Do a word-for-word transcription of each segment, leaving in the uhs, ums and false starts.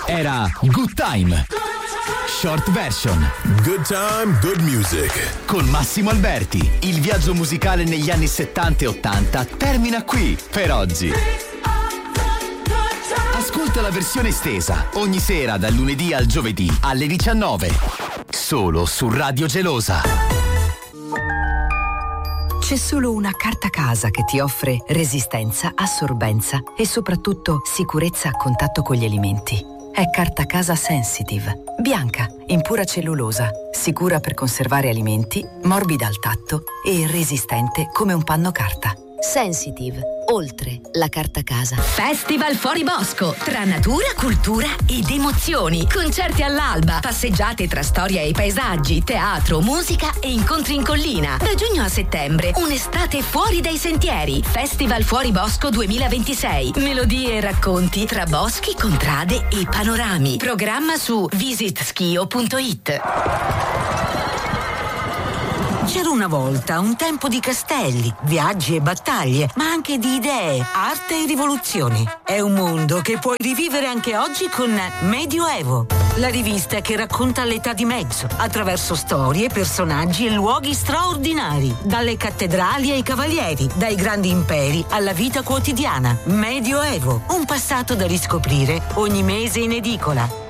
era Good Time. Short version. Good time, good music. Con Massimo Alberti. Il viaggio musicale negli anni settanta e ottanta termina qui per oggi. Ascolta la versione estesa ogni sera dal lunedì al giovedì alle diciannove. Solo su Radio Gelosa. C'è solo una carta casa che ti offre resistenza, assorbenza e soprattutto sicurezza a contatto con gli alimenti. È Carta Casa Sensitive. Bianca, in pura cellulosa, sicura per conservare alimenti, morbida al tatto e resistente come un panno carta. Sensitive, oltre la carta casa. Festival Fuori Bosco, tra natura, cultura ed emozioni. Concerti all'alba, passeggiate tra storia e paesaggi, teatro, musica e incontri in collina. Da giugno a settembre, un'estate fuori dai sentieri. Festival Fuori Bosco duemilaventisei. Melodie e racconti tra boschi, contrade e panorami. Programma su visit schio punto it. C'era una volta un tempo di castelli, viaggi e battaglie, ma anche di idee, arte e rivoluzioni. È un mondo che puoi rivivere anche oggi con Medioevo, la rivista che racconta l'età di mezzo, attraverso storie, personaggi e luoghi straordinari, dalle cattedrali ai cavalieri, dai grandi imperi alla vita quotidiana. Medioevo, un passato da riscoprire ogni mese in edicola.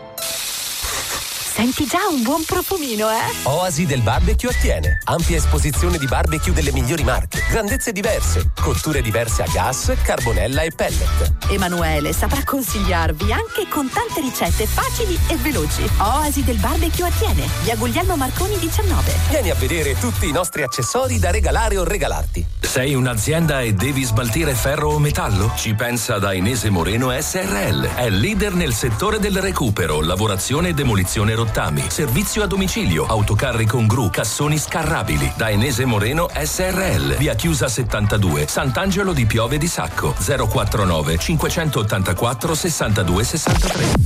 Senti già un buon profumino, eh? Oasi del Barbecue attiene. Ampia esposizione di barbecue delle migliori marche. Grandezze diverse. Cotture diverse a gas, carbonella e pellet. Emanuele saprà consigliarvi anche con tante ricette facili e veloci. Oasi del Barbecue attiene. Via Guglielmo Marconi diciannove. Vieni a vedere tutti i nostri accessori da regalare o regalarti. Sei un'azienda e devi smaltire ferro o metallo? Ci pensa Dainese Moreno S R L. È leader nel settore del recupero, lavorazione e demolizione rottami. Servizio a domicilio, autocarri con gru, cassoni scarrabili. Dainese Moreno S R L. Via Chiusa settantadue, Sant'Angelo di Piove di Sacco. zero quarantanove cinquecentottantaquattro sessantadue sessantatré.